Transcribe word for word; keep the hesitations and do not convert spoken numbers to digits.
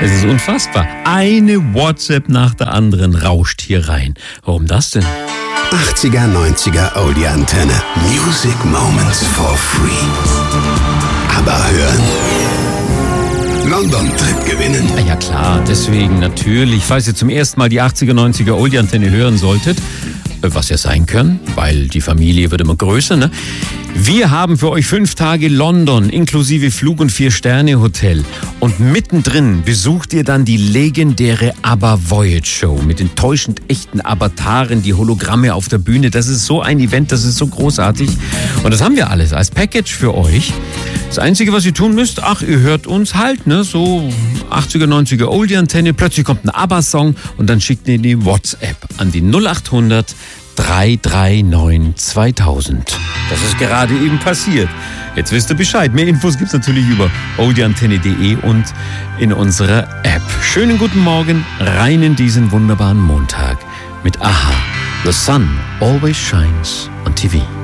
Es ist unfassbar. Eine WhatsApp nach der anderen rauscht hier rein. Warum das denn? achtziger, neunziger Oldie Antenne. Music Moments for free. Aber hören. London-Trip gewinnen. Ja klar, deswegen natürlich. Falls ihr zum ersten Mal die achtziger, neunziger Oldie Antenne hören solltet, was ja sein kann, weil die Familie wird immer größer, ne? Wir haben für euch fünf Tage London inklusive Flug- und Vier-Sterne-Hotel. Und mittendrin besucht ihr dann die legendäre ABBA Voyage Show mit den täuschend echten Avataren, die Hologramme auf der Bühne. Das ist so ein Event, das ist so großartig. Und das haben wir alles als Package für euch. Das Einzige, was ihr tun müsst, ach, ihr hört uns halt, ne, so achtziger, neunziger Oldie Antenne. Plötzlich kommt ein ABBA-Song und dann schickt ihr die WhatsApp an die null acht hundert drei drei neun zweitausend. Das ist gerade eben passiert. Jetzt wisst ihr Bescheid. Mehr Infos gibt's natürlich über oldieantenne punkt de und in unserer App. Schönen guten Morgen rein in diesen wunderbaren Montag mit Aha. The sun always shines on T V.